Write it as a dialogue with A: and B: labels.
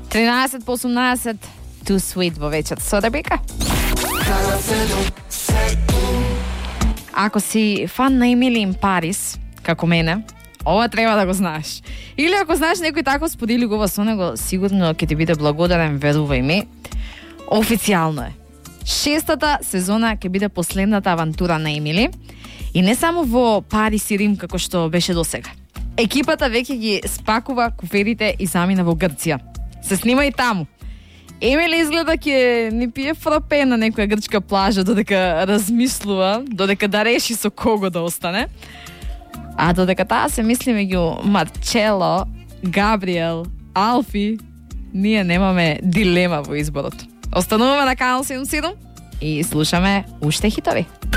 A: 13 по 18, Too Sweet во вечерта со Ребека. Ако си фан на Емили ин Парис, како мене, ова треба да го знаеш. Или ако знаеш некој тако, сподели го со него, сигурно ќе ти биде благодарен, верувај ми. Официјално е. 6-та сезона ќе биде последната авантура на Емили. И не само во Парис и Рим, како што беше досега. Екипата веќе ги спакува куферите и замина во Грција. Се снима и таму. Емили изгледа ќе ни пие фрапе на некоја грчка плажа, додека размислува, додека да реши со кого да остане. А додека таа се мисли меѓу Марчело, Габриел, Алфи, ние немаме дилема во изборот. Остануваме на Канал 77 и слушаме уште хитови.